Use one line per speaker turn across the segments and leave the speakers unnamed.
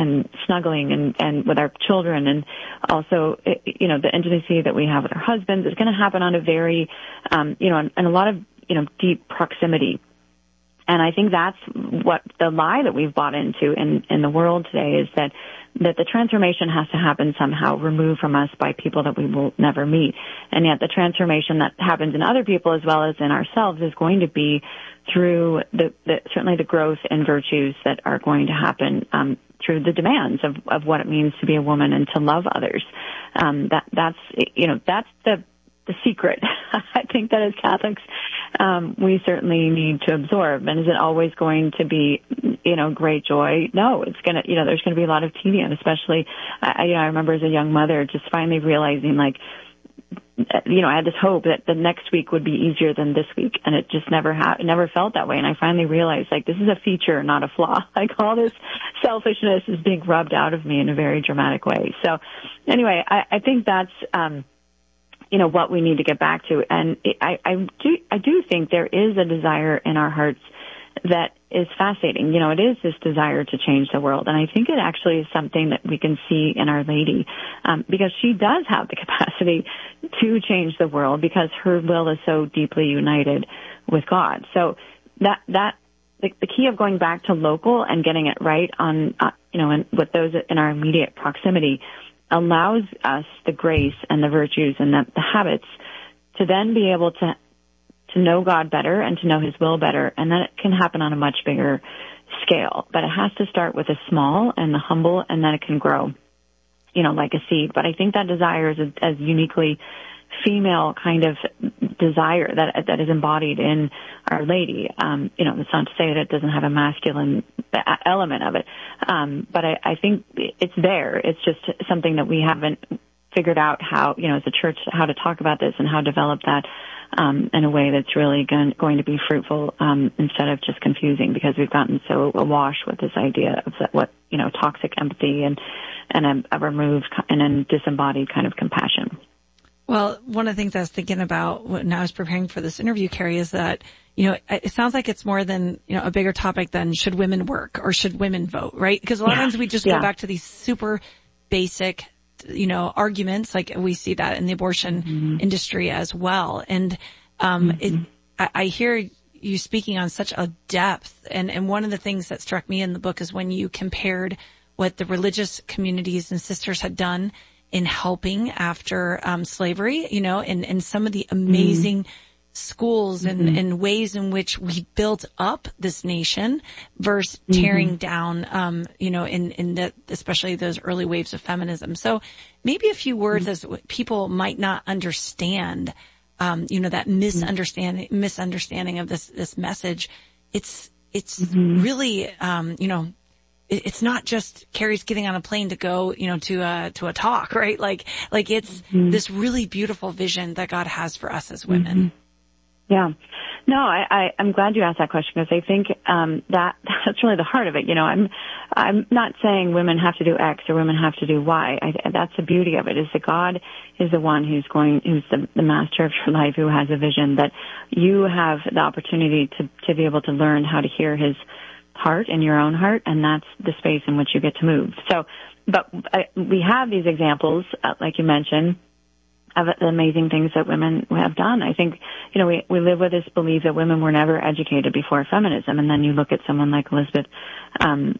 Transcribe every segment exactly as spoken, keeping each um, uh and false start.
and snuggling and, and with our children, and also, you know, the intimacy that we have with our husbands is going to happen on a very, um, you know, and a lot of, you know, deep proximity. And I think that's what the lie that we've bought into in, in the world today is that, that the transformation has to happen somehow removed from us by people that we will never meet. And yet the transformation that happens in other people as well as in ourselves is going to be through the, the certainly the growth and virtues that are going to happen, um, through the demands of, of what it means to be a woman and to love others. Um, that, that's, you know, that's the, the secret. I think that as Catholics, um, we certainly need to absorb. And is it always going to be, you know, great joy? No, it's going to, you know, there's going to be a lot of tedium, especially, I, you know, I remember as a young mother just finally realizing, like, you know, I had this hope that the next week would be easier than this week, and it just never ha- it never felt that way. And I finally realized, like, this is a feature, not a flaw. Like, all this selfishness is being rubbed out of me in a very dramatic way. So anyway, I, I think that's, um, you know, what we need to get back to. And I, I do, I do think there is a desire in our hearts that is fascinating. You know, it is this desire to change the world. And I think it actually is something that we can see in Our Lady, um, because she does have the capacity to change the world because her will is so deeply united with God. So that, that, the, the key of going back to local and getting it right on, uh, you know, and with those in our immediate proximity allows us the grace and the virtues and the, the habits to then be able to to know God better and to know His will better, and then it can happen on a much bigger scale. But it has to start with the small and the humble, and then it can grow, you know, like a seed. But I think that desire is a, a uniquely female kind of desire that that is embodied in Our Lady. Um, you know, it's not to say that it doesn't have a masculine element of it, um, but I, I think it's there. It's just something that we haven't figured out how, you know, as a church, how to talk about this and how to develop that um, in a way that's really going, going to be fruitful um, instead of just confusing, because we've gotten so awash with this idea of that, what, you know, toxic empathy and and a, a removed and a disembodied kind of compassion.
Well, one of the things I was thinking about when I was preparing for this interview, Carrie, is that, you know, it sounds like it's more than, you know, a bigger topic than should women work or should women vote, right? Because a lot
yeah.
of times we just
yeah.
go back to these super basic, you know, arguments. Like we see that in the abortion mm-hmm. industry as well. And, um, mm-hmm. it, I, I hear you speaking on such a depth. And, and one of the things that struck me in the book is when you compared what the religious communities and sisters had done in helping after, um, slavery, you know, and, and some of the amazing mm-hmm. schools and, mm-hmm. and ways in which we built up this nation versus tearing mm-hmm. down, um, you know, in, in the, especially those early waves of feminism. So maybe a few words mm-hmm. as people might not understand, um, you know, that misunderstanding, mm-hmm. misunderstanding of this, this message. It's, it's mm-hmm. really, um, you know, it, it's not just Carrie's getting on a plane to go, you know, to a, to a talk, right? Like, like it's mm-hmm. this really beautiful vision that God has for us as women.
Mm-hmm. Yeah. No, I, I, I'm glad you asked that question, because I think um, that that's really the heart of it. You know, I'm I'm not saying women have to do X or women have to do Y. I, that's the beauty of it, is that God is the one who's going, who's the, the master of your life, who has a vision, that you have the opportunity to, to be able to learn how to hear His heart in your own heart, and that's the space in which you get to move. So, but I, we have these examples, uh, like you mentioned, of the amazing things that women have done. I think, you know, we, we live with this belief that women were never educated before feminism. And then you look at someone like Elizabeth, um,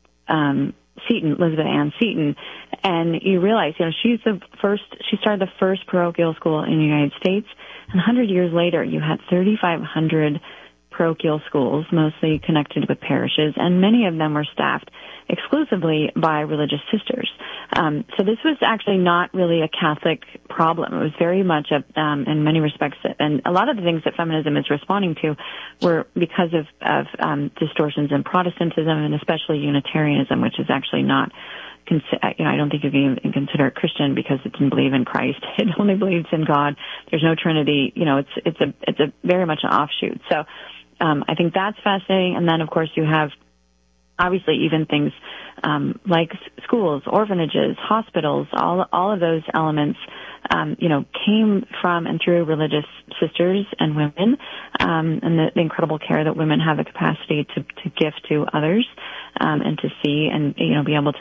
um, Seton, Elizabeth Ann Seton, and you realize, you know, she's the first, she started the first parochial school in the United States. And a hundred years later, you had thirty-five hundred parochial schools, mostly connected with parishes, and many of them were staffed exclusively by religious sisters. Um, so this was actually not really a Catholic problem. It was very much, a, um, in many respects, and a lot of the things that feminism is responding to were because of, of um, distortions in Protestantism and especially Unitarianism, which is actually not, you know, I don't think you can even consider it Christian because it didn't believe in Christ. It only believes in God. There's no Trinity. You know, it's it's a it's a very much an offshoot. So um, I think that's fascinating. And then, of course, you have obviously even things um, like schools, orphanages, hospitals, all all of those elements, um, you know, came from and through religious sisters and women, um, and the, the incredible care that women have the capacity to, to give to others, um, and to see and, you know, be able to